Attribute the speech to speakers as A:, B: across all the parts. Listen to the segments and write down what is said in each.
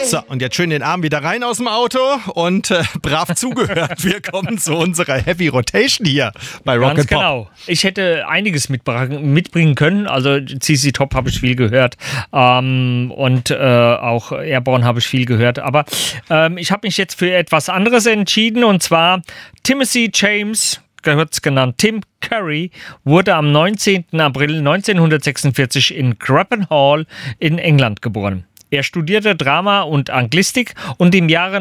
A: So, und jetzt schön den Arm wieder rein aus dem Auto und brav zugehört. Wir kommen zu unserer Heavy Rotation hier bei Rock and Pop.
B: Genau. Ich hätte einiges mitbringen können. Also ZZ Top habe ich viel gehört und auch Airborne habe ich viel gehört. Aber ich habe mich jetzt für etwas anderes entschieden, und zwar Timothy James, genannt Tim Curry, wurde am 19. April 1946 in Craven Hall in England geboren. Er studierte Drama und Anglistik und im Jahre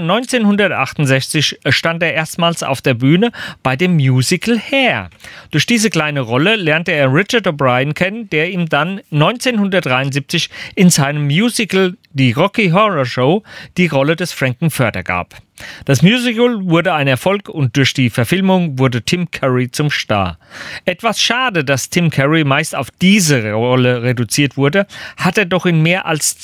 B: 1968 stand er erstmals auf der Bühne bei dem Musical Hair. Durch diese kleine Rolle lernte er Richard O'Brien kennen, der ihm dann 1973 in seinem Musical Die Rocky Horror Show die Rolle des Frank-N-Furter gab. Das Musical wurde ein Erfolg und durch die Verfilmung wurde Tim Curry zum Star. Etwas schade, dass Tim Curry meist auf diese Rolle reduziert wurde, hat er doch in mehr als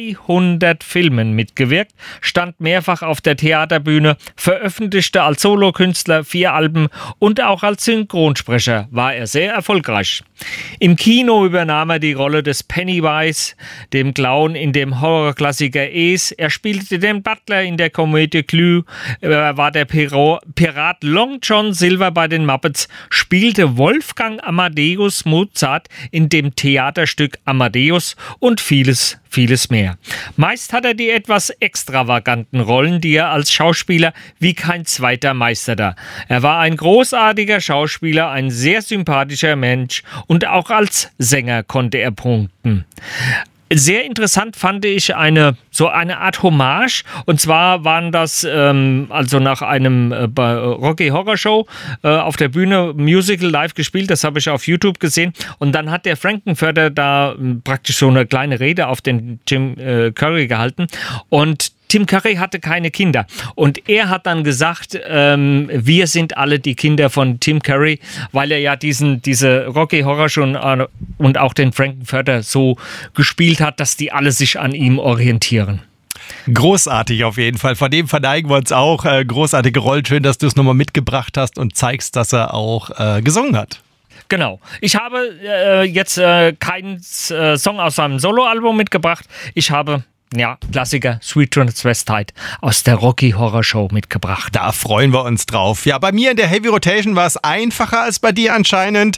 B: 200 Filmen mitgewirkt, stand mehrfach auf der Theaterbühne, veröffentlichte als Solokünstler 4 Alben und auch als Synchronsprecher war er sehr erfolgreich. Im Kino übernahm er die Rolle des Pennywise, dem Clown in dem Horrorklassiker Es. Er spielte den Butler in der Komödie Clue. Er war der Pirat Long John Silver bei den Muppets, spielte Wolfgang Amadeus Mozart in dem Theaterstück Amadeus und vieles mehr. Meist hat er die etwas extravaganten Rollen, die er als Schauspieler wie kein zweiter meisterte. Er war ein großartiger Schauspieler, ein sehr sympathischer Mensch und auch als Sänger konnte er punkten. Sehr interessant fand ich eine Art Hommage, und zwar waren das also nach einem Rocky Horror Show auf der Bühne Musical live gespielt, das habe ich auf YouTube gesehen, und dann hat der Frank-N-Furter da praktisch so eine kleine Rede auf den Tim Curry gehalten, und Tim Curry hatte keine Kinder und er hat dann gesagt, wir sind alle die Kinder von Tim Curry, weil er ja diese Rocky Horror Show und auch den Frank-N-Furter so gespielt hat, dass die alle sich an ihm orientieren.
A: Großartig auf jeden Fall. Von dem verneigen wir uns auch. Großartige Rollen. Schön, dass du es nochmal mitgebracht hast und zeigst, dass er auch gesungen hat.
B: Genau. Ich habe jetzt keinen Song aus seinem Soloalbum mitgebracht. Ich habe Klassiker Sweet Transvestite aus der Rocky Horror Show mitgebracht.
A: Da freuen wir uns drauf. Ja, bei mir in der Heavy Rotation war es einfacher als bei dir anscheinend.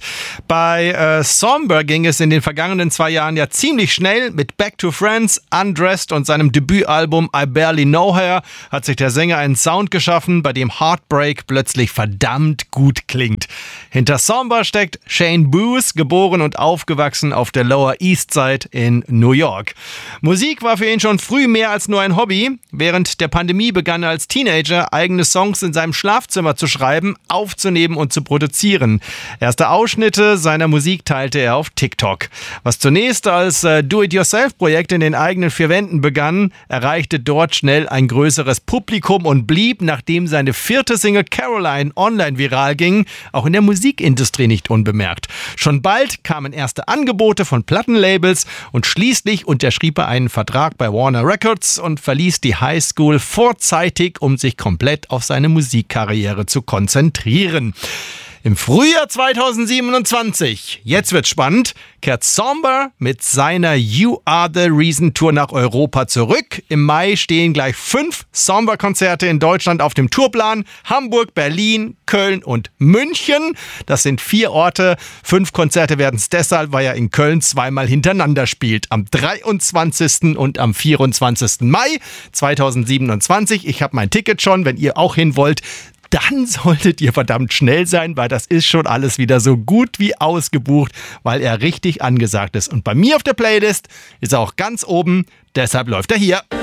A: Bei Somber ging es in den vergangenen 2 Jahren ja ziemlich schnell. Mit Back to Friends, Undressed und seinem Debütalbum I Barely Know Her hat sich der Sänger einen Sound geschaffen, bei dem Heartbreak plötzlich verdammt gut klingt. Hinter Somber steckt Shane Booth, geboren und aufgewachsen auf der Lower East Side in New York. Musik war für ihn schon früh mehr als nur ein Hobby. Während der Pandemie begann er als Teenager, eigene Songs in seinem Schlafzimmer zu schreiben, aufzunehmen und zu produzieren. Erste Ausschnitte seiner Musik teilte er auf TikTok. Was zunächst als Do-it-yourself-Projekt in den eigenen 4 Wänden begann, erreichte dort schnell ein größeres Publikum und blieb, nachdem seine 4. Single Caroline online viral ging, auch in der Musikindustrie nicht unbemerkt. Schon bald kamen erste Angebote von Plattenlabels und schließlich unterschrieb er einen Vertrag bei Warner Records und verließ die Highschool vorzeitig, um sich komplett auf seine Musikkarriere zu konzentrieren. Im Frühjahr 2027, jetzt wird's spannend, kehrt Somber mit seiner You Are The Reason Tour nach Europa zurück. Im Mai stehen gleich 5 Somber-Konzerte in Deutschland auf dem Tourplan. Hamburg, Berlin, Köln und München. Das sind 4 Orte. 5 Konzerte werden es deshalb, weil er in Köln 2-mal hintereinander spielt. Am 23. und am 24. Mai 2027. Ich habe mein Ticket schon, wenn ihr auch hin wollt. Dann solltet ihr verdammt schnell sein, weil das ist schon alles wieder so gut wie ausgebucht, weil er richtig angesagt ist. Und bei mir auf der Playlist ist er auch ganz oben, deshalb läuft er hier.